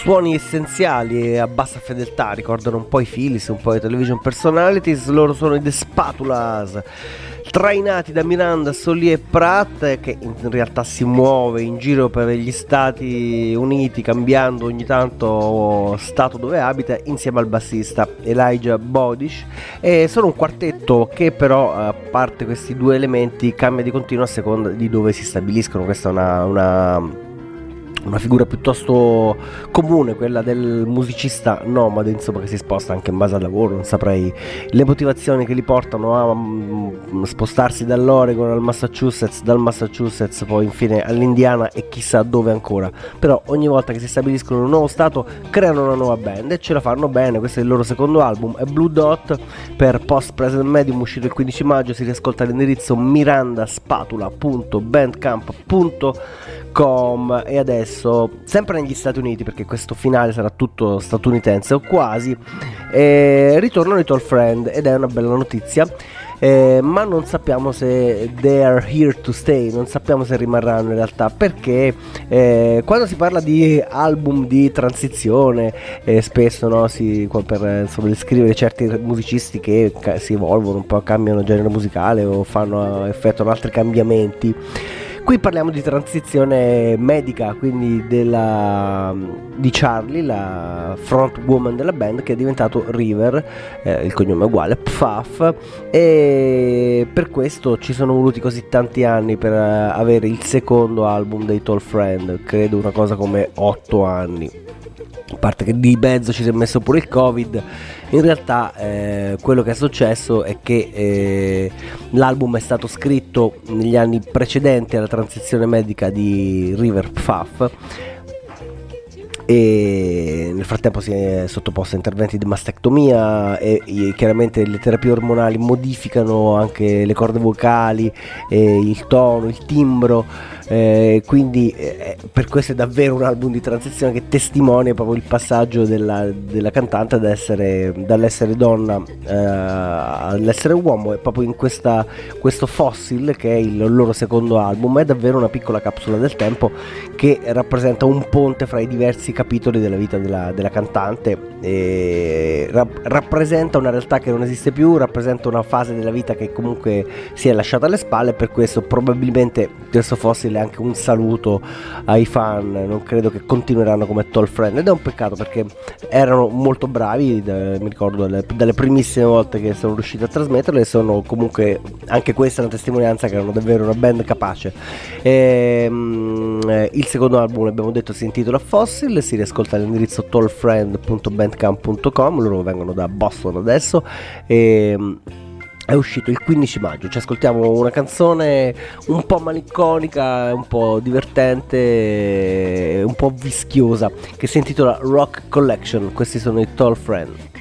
suoni essenziali e a bassa fedeltà, ricordano un po' i Phillies, un po' i Television Personalities. Loro sono i The Spatulas, trainati da Miranda, Solier e Pratt, che in realtà si muove in giro per gli Stati Uniti, cambiando ogni tanto stato dove abita, insieme al bassista Elijah Bodish. E sono un quartetto che però, a parte questi due elementi, cambia di continuo a seconda di dove si stabiliscono. Questa è una figura piuttosto comune, quella del musicista nomade, insomma, che si sposta anche in base al lavoro. Non saprei le motivazioni che li portano a spostarsi dall'Oregon al Massachusetts, dal Massachusetts poi infine all'Indiana e chissà dove ancora, però ogni volta che si stabiliscono in un nuovo stato creano una nuova band e ce la fanno bene. Questo è il loro secondo album, è Blue Dot, per Post Present Medium, uscito il 15 maggio. Si riascolta all'indirizzo mirandaspatula.bandcamp.com. E adesso, sempre negli Stati Uniti, perché questo finale sarà tutto statunitense o quasi, ritornano i Tall Friend, ed è una bella notizia. Ma non sappiamo se they are here to stay, non sappiamo se rimarranno in realtà, perché quando si parla di album di transizione, spesso, no, per insomma, descrivere certi musicisti che si evolvono un po', cambiano genere musicale o effettuano altri cambiamenti. Qui parliamo di transizione medica, quindi di Charlie, la front woman della band, che è diventato River, il cognome è uguale, Pfaff, e per questo ci sono voluti così tanti anni per avere il secondo album dei Tall Friend, credo una cosa come 8 anni. A parte che di mezzo ci si è messo pure il Covid, in realtà quello che è successo è che l'album è stato scritto negli anni precedenti alla transizione medica di River Pfaff, e nel frattempo si è sottoposto a interventi di mastectomia e chiaramente le terapie ormonali modificano anche le corde vocali, il tono, il timbro. Quindi per questo è davvero un album di transizione che testimonia proprio il passaggio della cantante dall'essere donna all'essere uomo. E proprio in questo Fossil, che è il loro secondo album, è davvero una piccola capsula del tempo che rappresenta un ponte fra i diversi capitoli della vita della cantante, e rappresenta una realtà che non esiste più, rappresenta una fase della vita che comunque si è lasciata alle spalle. Per questo probabilmente questo Fossil è anche un saluto ai fan. Non credo che continueranno come Tall Friend, ed è un peccato, perché erano molto bravi, mi ricordo dalle primissime volte che sono riusciti a trasmetterle, e sono comunque anche questa una testimonianza che erano davvero una band capace. Il secondo album, abbiamo detto, si intitola Fossil, si riascolta all'indirizzo tallfriend.bandcamp.com. loro vengono da Boston adesso, è uscito il 15 maggio. Ci ascoltiamo una canzone un po' malinconica, un po' divertente, un po' vischiosa, che si intitola Rock Collection. Questi sono i Tall Friend.